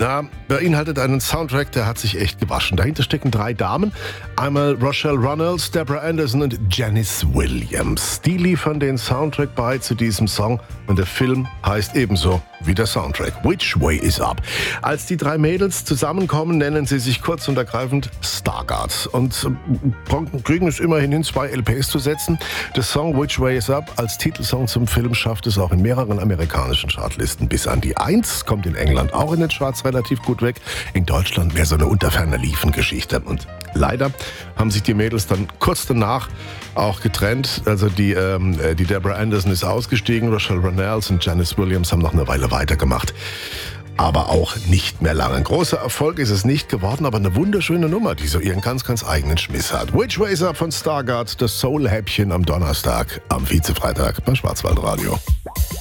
beinhaltet einen Soundtrack, der hat sich echt gewaschen. Dahinter stecken 3 Damen. Einmal Rochelle Ronalds, Deborah Anderson und Janice Williams. Die liefern den Soundtrack bei zu diesem Song und der Film heißt ebenso wie der Soundtrack. Which Way Is Up? Als die 3 Mädels zusammenkommen, nennen sie sich kurz und ergreifend Stargard und kriegen es immerhin hin, 2 LPs zu setzen. Der Song Which Way Is Up als Titelsong zum Film schafft es auch in mehreren amerikanischen Chartlisten bis an die 1, kommt in England auch in den Charts relativ gut weg, in Deutschland mehr so eine Unter-ferner-Liefen-Geschichte. Und leider haben sich die Mädels dann kurz danach auch getrennt. Also die Deborah Anderson ist ausgestiegen, Rochelle Ronalds und Janice Williams haben noch eine Weile weitergemacht. Aber auch nicht mehr lange. Ein großer Erfolg ist es nicht geworden, aber eine wunderschöne Nummer, die so ihren ganz, ganz eigenen Schmiss hat. Which Way Is Up von Stargard, das Soul-Häppchen am Donnerstag, am Vizefreitag bei Schwarzwaldradio.